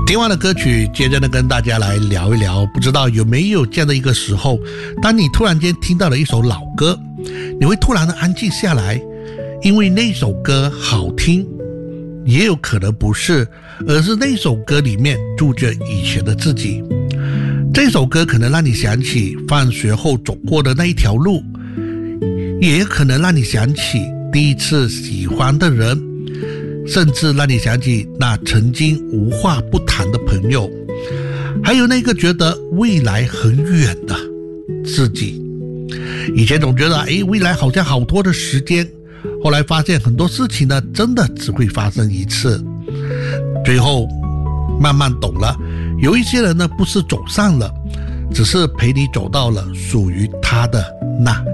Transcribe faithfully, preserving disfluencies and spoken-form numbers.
听完了歌曲，接着呢跟大家来聊一聊，不知道有没有这样的一个时候，当你突然间听到了一首老歌，你会突然的安静下来，因为那首歌好听，也有可能不是，而是那首歌里面住着以前的自己。这首歌可能让你想起放学后走过的那一条路，也可能让你想起第一次喜欢的人，甚至让你想起那曾经无话不谈的朋友，还有那个觉得未来很远的自己。以前总觉得诶，未来好像好多的时间，后来发现很多事情呢真的只会发生一次。最后慢慢懂了，有一些人呢不是走散了，只是陪你走到了属于他的那